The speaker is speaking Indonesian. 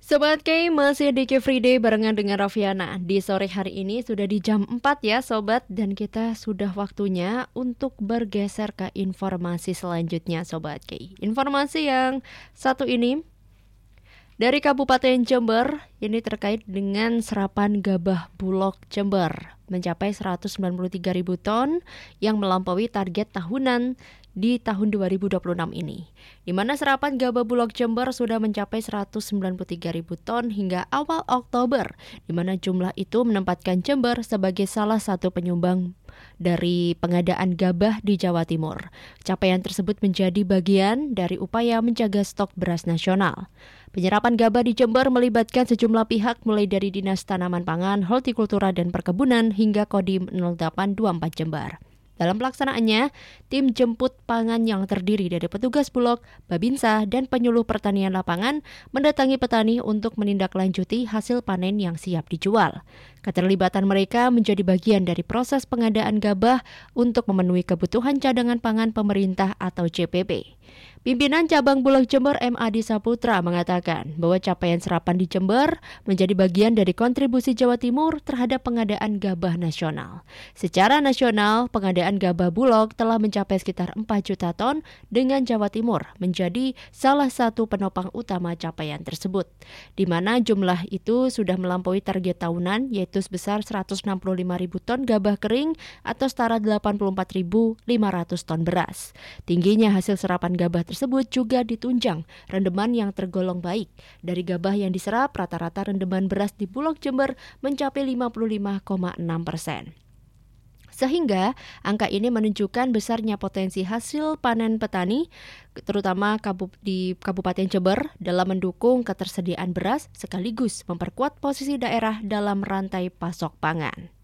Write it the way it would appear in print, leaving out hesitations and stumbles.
Sobat K, masih di Free Day barengan dengan Raffiana. Di sore hari ini sudah di jam 4 ya Sobat, dan kita sudah waktunya untuk bergeser ke informasi selanjutnya Sobat K. Informasi yang satu ini dari Kabupaten Jember, ini terkait dengan serapan gabah Bulog Jember mencapai 193.000 ton yang melampaui target tahunan di tahun 2026 ini, di mana serapan gabah Bulog Jember sudah mencapai 193.000 ton hingga awal Oktober, di mana jumlah itu menempatkan Jember sebagai salah satu penyumbang dari pengadaan gabah di Jawa Timur. Capaian tersebut menjadi bagian dari upaya menjaga stok beras nasional. Penyerapan gabah di Jember melibatkan sejumlah pihak mulai dari Dinas Tanaman Pangan, Hortikultura dan Perkebunan hingga Kodim 0824 Jember. Dalam pelaksanaannya, tim jemput pangan yang terdiri dari petugas Bulog, Babinsa, dan penyuluh pertanian lapangan mendatangi petani untuk menindaklanjuti hasil panen yang siap dijual. Keterlibatan mereka menjadi bagian dari proses pengadaan gabah untuk memenuhi kebutuhan cadangan pangan pemerintah atau CPP. Pimpinan Cabang Bulog Jember M. Adi Saputra mengatakan bahwa capaian serapan di Jember menjadi bagian dari kontribusi Jawa Timur terhadap pengadaan gabah nasional. Secara nasional, pengadaan gabah Bulog telah mencapai sekitar 4 juta ton dengan Jawa Timur menjadi salah satu penopang utama capaian tersebut, di mana jumlah itu sudah melampaui target tahunan yaitu sebesar 165.000 ton gabah kering atau setara 84.500 ton beras. Tingginya hasil serapan gabah tersebut juga ditunjang rendeman yang tergolong baik. Dari gabah yang diserap, rata-rata rendeman beras di Bulog Jember mencapai 55,6%. Sehingga angka ini menunjukkan besarnya potensi hasil panen petani, terutama di Kabupaten Jember, dalam mendukung ketersediaan beras sekaligus memperkuat posisi daerah dalam rantai pasok pangan.